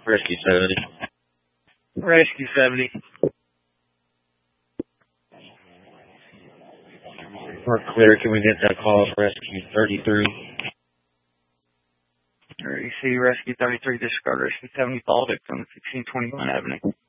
Rescue 70. Rescue 70. We're clear. Can we get that call for Rescue 33? REC Rescue 33, disregard Rescue 70, fall victim, 1621 Avenue.